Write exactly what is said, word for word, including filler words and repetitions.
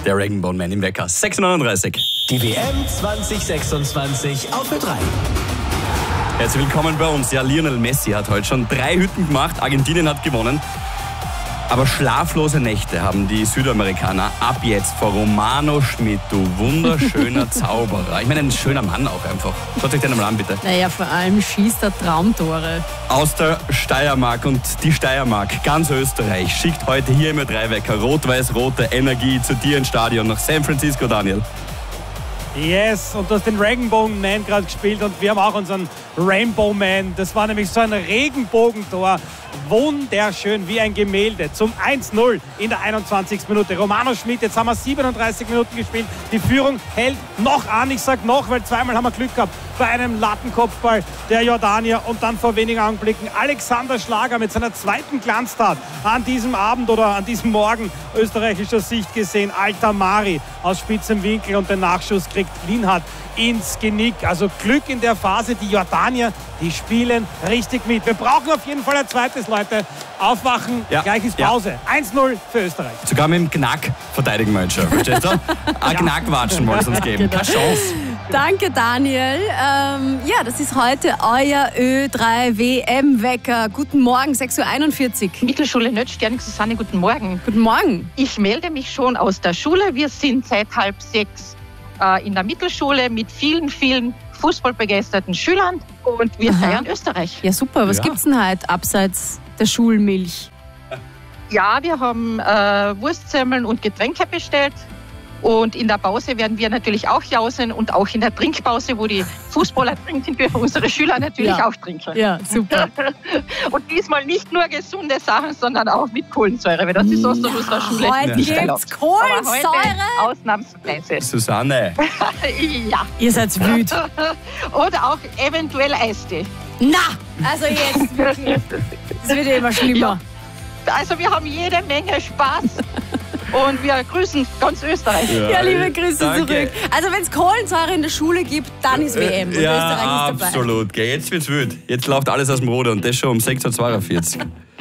Der Regenbone Man im Wecker. sechs Uhr neununddreißig. Die W M zwanzig sechsundzwanzig auf Ö drei. Herzlich willkommen bei uns. Ja, Lionel Messi hat heute schon drei Hütten gemacht. Argentinien hat gewonnen. Aber schlaflose Nächte haben die Südamerikaner ab jetzt vor Romano Schmid, du wunderschöner Zauberer. Ich meine, ein schöner Mann auch einfach. Schaut euch den mal an, bitte. Naja, vor allem schießt er Traumtore. Aus der Steiermark, und die Steiermark, ganz Österreich, schickt heute hier im Ö drei Wecker rot-weiß-rote Energie zu dir ins Stadion nach San Francisco, Daniel. Yes, und du hast den Regenbogen Man gerade gespielt und wir haben auch unseren Rainbow Man. Das war nämlich so ein Regenbogentor. Wunderschön, wie ein Gemälde. Zum eins null in der einundzwanzigsten Minute. Romano Schmid, jetzt haben wir siebenunddreißig Minuten gespielt. Die Führung hält noch an. Ich sage noch, weil zweimal haben wir Glück gehabt bei einem Lattenkopfball der Jordanier. Und dann vor wenigen Augenblicken Alexander Schlager mit seiner zweiten Glanztat an diesem Abend oder an diesem Morgen österreichischer Sicht gesehen. Alter Mari aus spitzem Winkel und den Nachschuss kriegt Lienhardt ins Genick. Also Glück in der Phase. Die Jordanier, die spielen richtig mit. Wir brauchen auf jeden Fall ein zweites, Leute. Aufwachen, ja, gleich ist Pause. Ja. eins null für Österreich. Sogar mit dem Knack verteidigen wir uns schon. Verstehst du? Ein ja. Knackwatschen wollen sie uns geben. Keine Chance. Danke, Daniel. Ähm, ja, das ist heute euer Ö drei W M-Wecker. Guten Morgen, sechs Uhr einundvierzig. Mittelschule Nöttstern, Susanne, guten Morgen. Guten Morgen. Ich melde mich schon aus der Schule. Wir sind seit halb sechs äh, in der Mittelschule mit vielen, vielen fußballbegeisterten Schülern und wir Aha. feiern Österreich. Ja, super. Was ja. gibt's denn heute abseits der Schulmilch? Ja, wir haben äh, Wurstsemmeln und Getränke bestellt. Und in der Pause werden wir natürlich auch jausen und auch in der Trinkpause, wo die Fußballer trinken, dürfen unsere Schüler natürlich ja. auch trinken. Ja, super. Und diesmal nicht nur gesunde Sachen, sondern auch mit Kohlensäure, weil das ist sonst in unserer Schule heute nicht gibt's erlaubt. Kohlensäure? Aber heute ausnahmsweise. Susanne. Ja. Ihr seid wütend. Oder auch eventuell Eistee. Na, also jetzt wirklich. Das wird ja immer schlimmer. Ja. Also wir haben jede Menge Spaß. Und wir grüßen ganz Österreich. Ja, ja, liebe Grüße danke. zurück. Also wenn es Kohlensäure in der Schule gibt, dann ist W M. Und ja, Österreich ist dabei. absolut. Jetzt wird's wild. Jetzt läuft alles aus dem Ruder und das schon um sechs Uhr zweiundvierzig.